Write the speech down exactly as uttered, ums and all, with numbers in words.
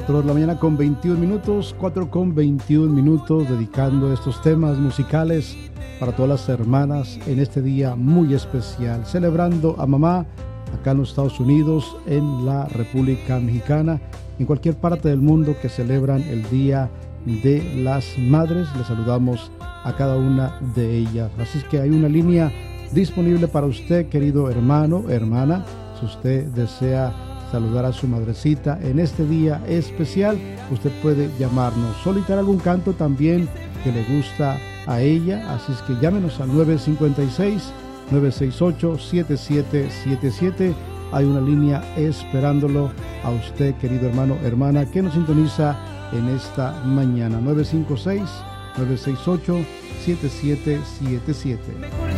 cuatro de la mañana con veintiún minutos, cuatro con veintiún minutos, dedicando estos temas musicales para todas las hermanas en este día muy especial, celebrando a mamá acá en los Estados Unidos, en la República Mexicana, en cualquier parte del mundo que celebran el Día de las Madres. Les saludamos a cada una de ellas. Así es que hay una línea disponible para usted, querido hermano, hermana, si usted desea saludar a su madrecita en este día especial. Usted puede llamarnos, solicitar algún canto también que le gusta a ella, así es que llámenos al nueve cinco seis, nueve seis ocho, siete siete siete siete. Hay una línea esperándolo a usted, querido hermano, hermana, que nos sintoniza en esta mañana. Nueve cinco seis, nueve seis ocho, siete siete siete siete.